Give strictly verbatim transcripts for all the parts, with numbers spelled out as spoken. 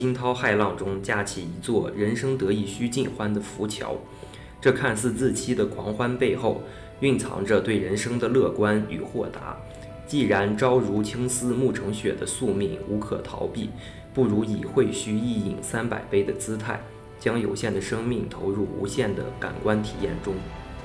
惊涛骇浪中架起一座人生得意须尽欢的浮桥。这看似自欺的狂欢背后，蕴藏着对人生的乐观与豁达。既然朝如青丝暮成雪的宿命无可逃避，不如以会须一饮三百杯的姿态，将有限的生命投入无限的感官体验中。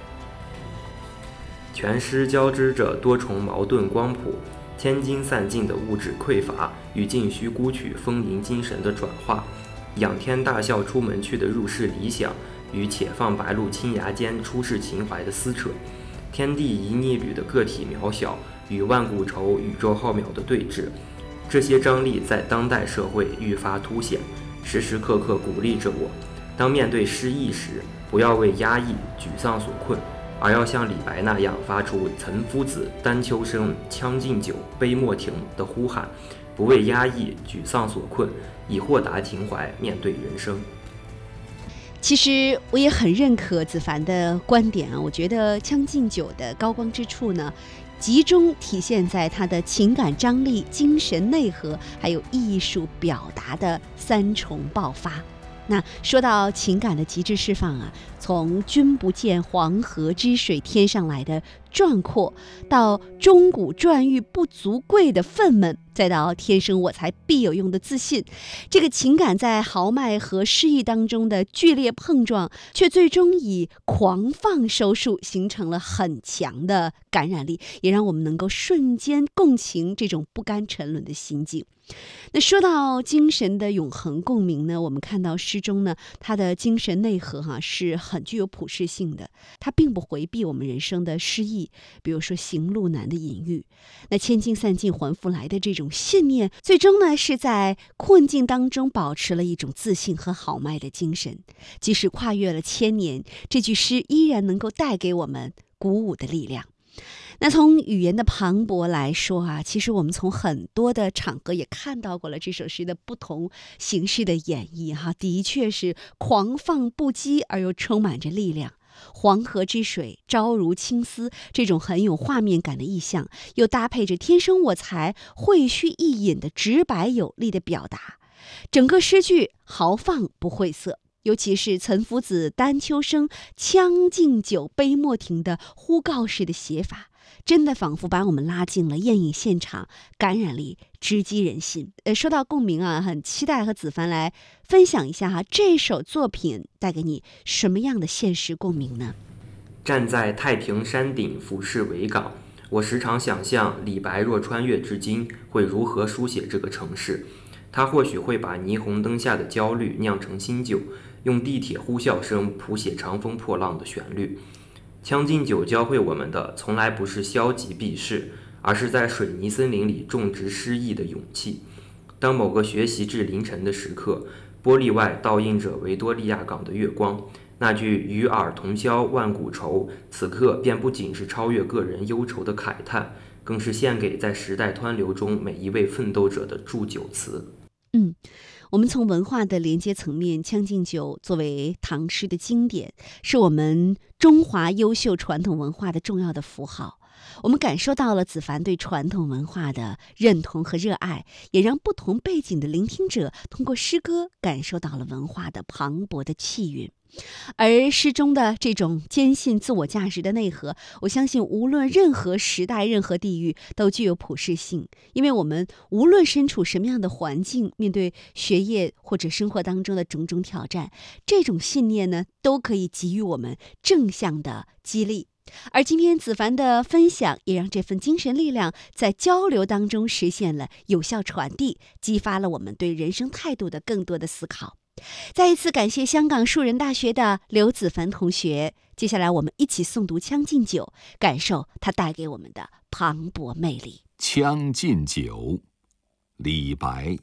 全诗交织着多重矛盾光谱，千金散尽的物质匮乏与尽须孤取丰盈精神的转化，仰天大笑出门去的入世理想与且放白鹿青崖间出世情怀的撕扯，天地一逆旅的个体渺小与万古愁宇宙浩渺的对峙，这些张力在当代社会愈发凸显，时时刻刻鼓励着我：当面对失意时，不要为压抑、沮丧所困，而要像李白那样发出“岑夫子，丹丘生，将进酒，杯莫停”的呼喊，不为压抑、沮丧所困，以豁达情怀面对人生。 其实我也很认可子凡的观点啊，我觉得《将进酒》的高光之处呢，集中体现在它的情感张力、精神内核，还有艺术表达的三重爆发。那说到情感的极致释放啊，从君不见黄河之水天上来的壮阔，到钟鼓馔玉不足贵的愤懑，再到天生我材必有用的自信，这个情感在豪迈和诗意当中的剧烈碰撞，却最终以狂放收束，形成了很强的感染力，也让我们能够瞬间共情这种不甘沉沦的心境。那说到精神的永恒共鸣呢，我们看到诗中呢，它的精神内核哈、啊、是很具有普适性的，它并不回避我们人生的失意，比如说行路难的隐喻，那千金散尽还复来的这种信念，最终呢是在困境当中保持了一种自信和豪迈的精神，即使跨越了千年，这句诗依然能够带给我们鼓舞的力量。那从语言的磅礴来说啊，其实我们从很多的场合也看到过了这首诗的不同形式的演绎哈，的确是狂放不羁而又充满着力量。黄河之水，朝如青丝，这种很有画面感的意象，又搭配着天生我材会须一饮的直白有力的表达，整个诗句豪放不晦涩。尤其是岑夫子，丹丘生，将进酒，杯莫停的呼告式的写法，真的仿佛把我们拉进了宴饮现场，感染力直击人心。呃，说到共鸣啊，很期待和子凡来分享一下哈，这首作品带给你什么样的现实共鸣呢？ 站在太平山顶俯视维港，我时常想象李白若穿越至今，会如何书写这个城市。他或许会把霓虹灯下的焦虑酿成新酒，用地铁呼啸声谱写长风破浪的旋律。将进酒教会我们的从来不是消极避世，而是在水泥森林里种植诗意的勇气。当某个学习至凌晨的时刻，玻璃外倒映着维多利亚港的月光，那句与尔同销万古愁，此刻便不仅是超越个人忧愁的慨叹，更是献给在时代湍流中每一位奋斗者的祝酒词。 嗯，我们从文化的连接层面，《将进酒》作为唐诗的经典，是我们中华优秀传统文化的重要的符号。我们感受到了子凡对传统文化的认同和热爱，也让不同背景的聆听者通过诗歌感受到了文化的磅礴的气韵。而诗中的这种坚信自我价值的内核，我相信无论任何时代、任何地域都具有普适性，因为我们无论身处什么样的环境，面对学业或者生活当中的种种挑战，这种信念呢，都可以给予我们正向的激励。而今天子凡的分享也让这份精神力量在交流当中实现了有效传递，激发了我们对人生态度的更多的思考。再一次感谢香港树人大学的刘子凡同学，接下来我们一起诵读《将进酒》，感受它带给我们的磅礴魅力。 《将进酒》，李白。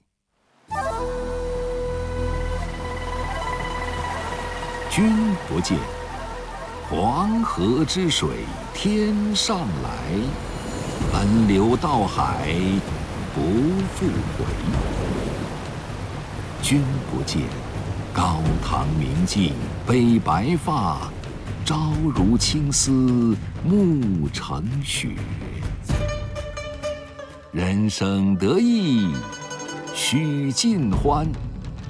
君不见，黄河之水天上来，奔流到海不复回。君不见，高堂明镜悲白发，朝如青丝暮成雪。人生得意须尽欢，